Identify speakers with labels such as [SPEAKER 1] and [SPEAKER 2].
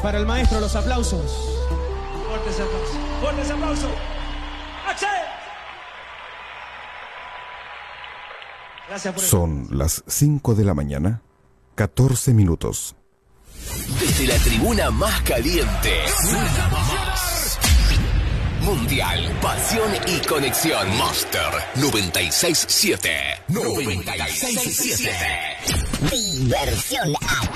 [SPEAKER 1] Para el maestro, los aplausos.
[SPEAKER 2] Fuertes aplausos. Fuertes aplausos. ¡Axel! Gracias por
[SPEAKER 3] Son las 5 de la mañana, 14 minutos.
[SPEAKER 4] Desde la tribuna más caliente. Suena más. Mundial, pasión y conexión. Master 96.7. 96.7.
[SPEAKER 5] Diversión